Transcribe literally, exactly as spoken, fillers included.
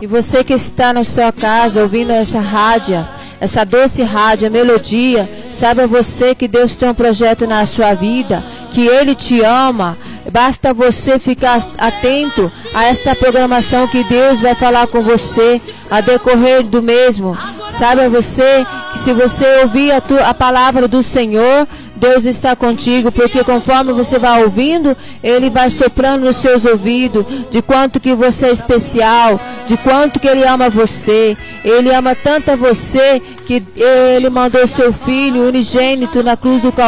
E você que está na sua casa ouvindo essa rádio, essa doce rádio, a melodia, saiba você que Deus tem um projeto na sua vida, que Ele te ama. Basta você ficar atento a esta programação que Deus vai falar com você a decorrer do mesmo. Saiba você que se você ouvir a, tua, a palavra do Senhor, Deus está contigo, porque conforme você vai ouvindo, Ele vai soprando nos seus ouvidos de quanto que você é especial, de quanto que Ele ama você. Ele ama tanto a você que Ele mandou seu Filho unigênito na cruz do Calvário